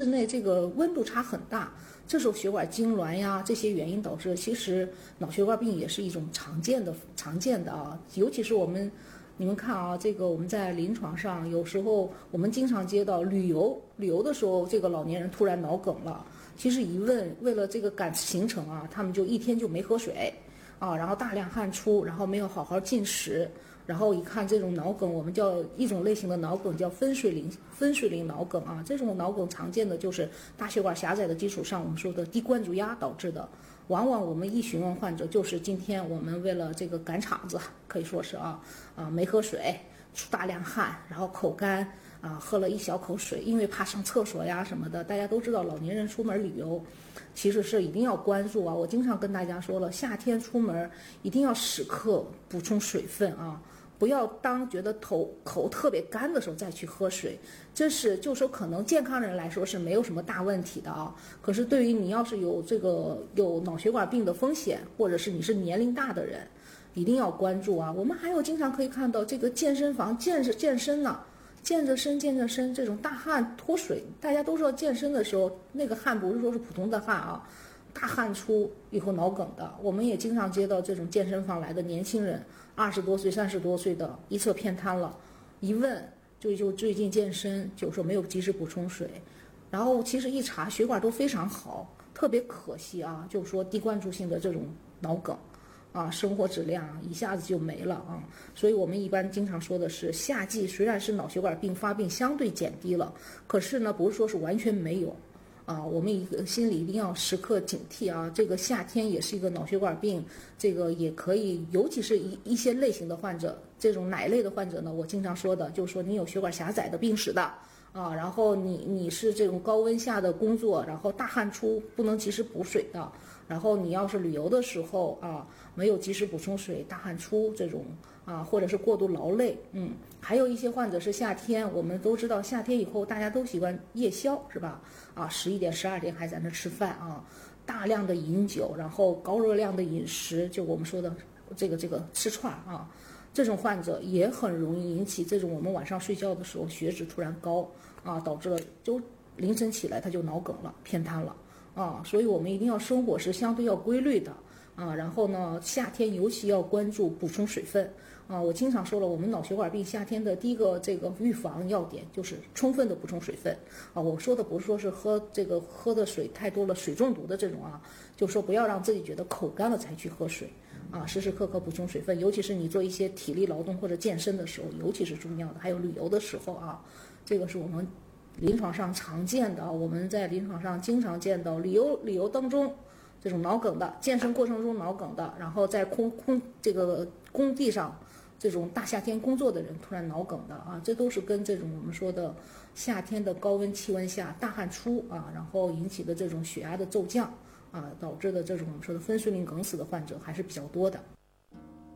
内这个温度差很大，这时候血管痉挛呀这些原因导致，其实脑血管病也是一种常见的啊，尤其是你们看啊，这个我们在临床上有时候我们经常接到旅游的时候，这个老年人突然脑梗了，其实一问，为了这个赶行程啊，他们就一天就没喝水啊，然后大量汗出，然后没有好好进食，然后一看这种脑梗，我们叫一种类型的脑梗叫分水岭脑梗啊。这种脑梗常见的就是大血管狭窄的基础上，我们说的低灌注压导致的。往往我们一询问患者，就是今天我们为了这个赶场子，可以说是没喝水，出大量汗，然后口干喝了一小口水，因为怕上厕所呀什么的。大家都知道，老年人出门旅游，其实是一定要关注啊。我经常跟大家说了，夏天出门一定要时刻补充水分啊。不要当觉得口特别干的时候再去喝水，这是就说可能健康人来说是没有什么大问题的啊。可是对于你要是有脑血管病的风险，或者是你是年龄大的人，一定要关注啊。我们还有经常可以看到这个健身房健身呢，健着身这种大汗脱水，大家都知道健身的时候那个汗不是说是普通的汗啊。大汗出以后脑梗的，我们也经常接到这种健身房来的年轻人，20多岁、30多岁的，一侧偏瘫了，一问就最近健身，就说没有及时补充水，然后其实一查血管都非常好，特别可惜啊，就是说低灌注性的这种脑梗啊，生活质量一下子就没了啊。所以我们一般经常说的是，夏季虽然是脑血管病发病相对减低了，可是呢不是说是完全没有。我们心里一定要时刻警惕啊！这个夏天也是一个脑血管病，这个也可以，尤其是一些类型的患者，这种哪类的患者呢？我经常说的，就是说你有血管狭窄的病史的啊，然后你是这种高温下的工作，然后大汗出不能及时补水的，然后你要是旅游的时候没有及时补充水，大汗出这种或者是过度劳累，还有一些患者是夏天，我们都知道夏天以后大家都喜欢夜宵是吧？11点12点还在那吃饭大量的饮酒，然后高热量的饮食，就我们说的这个吃串这种患者也很容易引起这种我们晚上睡觉的时候血脂突然高导致了就凌晨起来他就脑梗了，偏瘫了所以我们一定要生活是相对要规律的然后呢，夏天尤其要关注补充水分我经常说了，我们脑血管病夏天的第一个这个预防要点就是充分的补充水分我说的不是说是喝的水太多了水中毒的这种就说不要让自己觉得口干了才去喝水时时刻刻补充水分，尤其是你做一些体力劳动或者健身的时候，尤其是重要的。还有旅游的时候这个是我们临床上常见的我们在临床上经常见到旅游当中这种脑梗的，健身过程中脑梗的，然后在这个工地上这种大夏天工作的人突然脑梗的这都是跟这种我们说的夏天的高温气温下大汗出然后引起的这种血压的骤降导致的这种我们说的分水岭梗死的患者还是比较多的。